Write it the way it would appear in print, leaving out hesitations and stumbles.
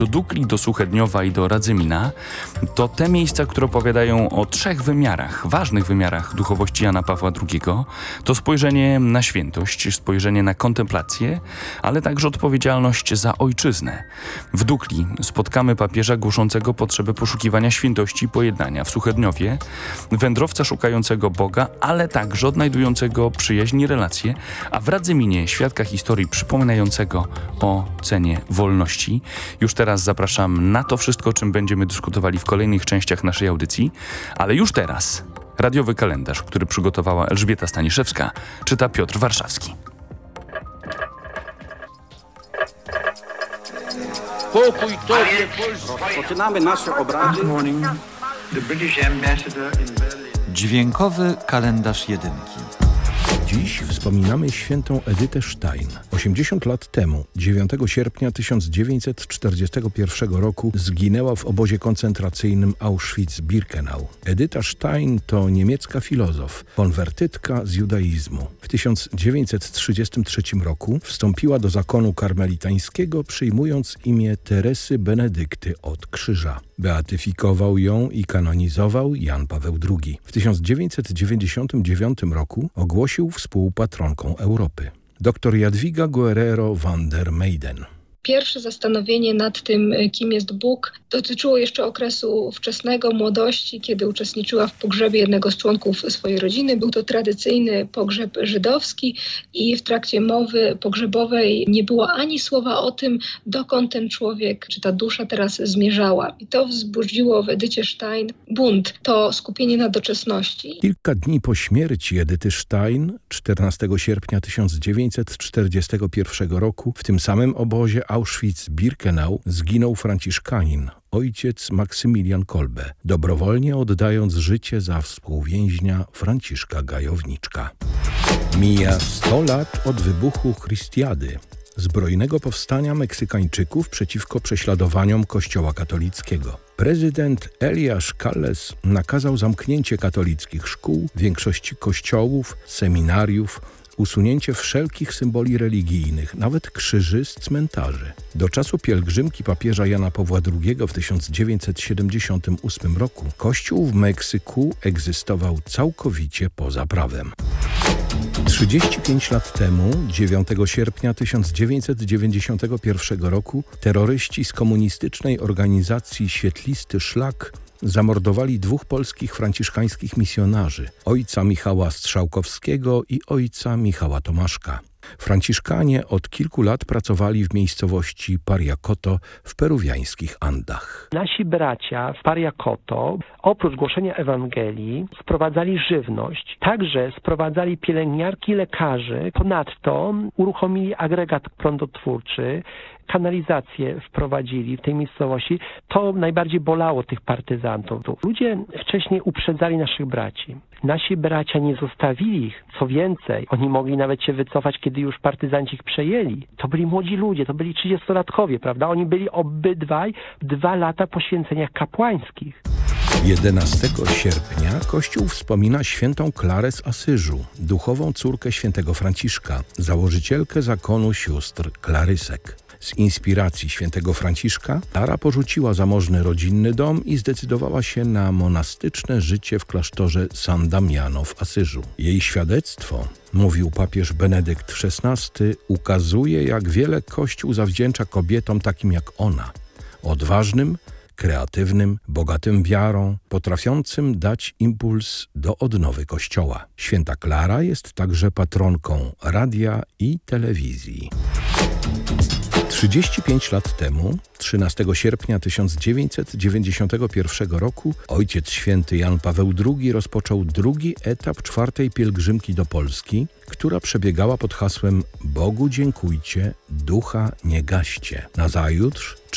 Do Dukli, do Suchedniowa i do Radzymina to te miejsca, które opowiadają o 3 wymiarach, ważnych wymiarach duchowości Jana Pawła II. To spojrzenie na świętość, spojrzenie na kontemplację, ale także odpowiedzialność za ojczyznę. W Dukli spotkamy papieża głoszącego potrzebę poszukiwania świętości i pojednania. W Suchedniowie wędrowca szukającego Boga, ale także odnajdującego przyjaźń i relacje, a w Radzyminie świadka historii przypominającego o cenie wolności. Już teraz zapraszam na to wszystko, o czym będziemy dyskutowali w kolejnych częściach naszej audycji, ale już teraz radiowy kalendarz, który przygotowała Elżbieta Staniszewska, czyta Piotr Warszawski. Pokój Tobie, Polsko! Rozpoczynamy nasze obrady. Dźwiękowy kalendarz jedynki. Dziś wspominamy świętą Edytę Stein. 80 lat temu, 9 sierpnia 1941 roku, zginęła w obozie koncentracyjnym Auschwitz-Birkenau. Edyta Stein to niemiecka filozof, konwertytka z judaizmu. W 1933 roku wstąpiła do zakonu karmelitańskiego, przyjmując imię Teresy Benedykty od Krzyża. Beatyfikował ją i kanonizował Jan Paweł II. W 1999 roku ogłosił współpatronką Europy. Dr Jadwiga Guerrero van der Meyden. Pierwsze zastanowienie nad tym, kim jest Bóg, dotyczyło jeszcze okresu wczesnego, młodości, kiedy uczestniczyła w pogrzebie jednego z członków swojej rodziny. Był to tradycyjny pogrzeb żydowski i w trakcie mowy pogrzebowej nie było ani słowa o tym, dokąd ten człowiek czy ta dusza teraz zmierzała. I to wzbudziło w Edycie Stein bunt, to skupienie na doczesności. Kilka dni po śmierci Edyty Stein, 14 sierpnia 1941 roku, w tym samym obozie Auschwitz-Birkenau zginął franciszkanin, ojciec Maksymilian Kolbe, dobrowolnie oddając życie za współwięźnia Franciszka Gajowniczka. Mija 100 lat od wybuchu Chrystiady, zbrojnego powstania Meksykańczyków przeciwko prześladowaniom Kościoła katolickiego. Prezydent Eliasz Calles nakazał zamknięcie katolickich szkół, większości kościołów, seminariów, usunięcie wszelkich symboli religijnych, nawet krzyży z cmentarzy. Do czasu pielgrzymki papieża Jana Pawła II w 1978 roku Kościół w Meksyku egzystował całkowicie poza prawem. 35 lat temu, 9 sierpnia 1991 roku, terroryści z komunistycznej organizacji Świetlisty Szlak zamordowali 2 polskich franciszkańskich misjonarzy, ojca Michała Strzałkowskiego i ojca Michała Tomaszka. Franciszkanie od kilku lat pracowali w miejscowości Pariacoto w peruwiańskich Andach. Nasi bracia w Pariacoto oprócz głoszenia Ewangelii sprowadzali żywność, także sprowadzali pielęgniarki, lekarzy. Ponadto uruchomili agregat prądotwórczy, kanalizację wprowadzili w tej miejscowości. To najbardziej bolało tych partyzantów. Ludzie wcześniej uprzedzali naszych braci. Nasi bracia nie zostawili ich. Co więcej, oni mogli nawet się wycofać, kiedy już partyzanci ich przejęli. To byli młodzi ludzie, to byli 30-latkowie, prawda? Oni byli obydwaj 2 lata po święceniach kapłańskich. 11 sierpnia Kościół wspomina świętą Klarę z Asyżu, duchową córkę świętego Franciszka, założycielkę zakonu sióstr Klarysek. Z inspiracji świętego Franciszka Klara porzuciła zamożny rodzinny dom i zdecydowała się na monastyczne życie w klasztorze San Damiano w Asyżu. Jej świadectwo, mówił papież Benedykt XVI, ukazuje, jak wiele Kościół zawdzięcza kobietom takim jak ona, odważnym, kreatywnym, bogatym wiarą, potrafiącym dać impuls do odnowy Kościoła. Święta Klara jest także patronką radia i telewizji. 35 lat temu, 13 sierpnia 1991 roku, Ojciec Święty Jan Paweł II rozpoczął drugi etap 4. pielgrzymki do Polski, która przebiegała pod hasłem Bogu dziękujcie, ducha nie gaście. Nazajutrz,